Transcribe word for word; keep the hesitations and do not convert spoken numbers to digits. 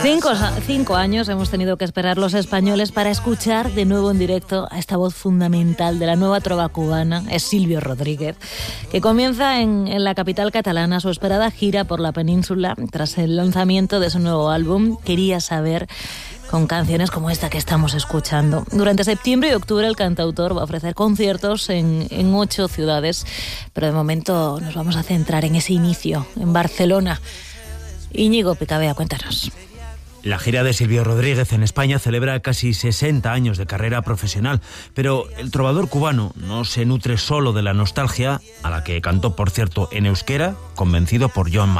Cinco, cinco años hemos tenido que esperar los españoles para escuchar de nuevo en directo a esta voz fundamental de la nueva trova cubana, es Silvio Rodríguez, que comienza en, en la capital catalana su esperada gira por la península tras el lanzamiento de su nuevo álbum, Quería saber, con canciones como esta que estamos escuchando. Durante septiembre y octubre el cantautor va a ofrecer conciertos en, en ocho ciudades, pero de momento nos vamos a centrar en ese inicio, en Barcelona. Íñigo Picabea, cuéntanos. La gira de Silvio Rodríguez en España celebra casi sesenta años de carrera profesional, pero el trovador cubano no se nutre solo de la nostalgia, a la que cantó, por cierto, en euskera, convencido por Joan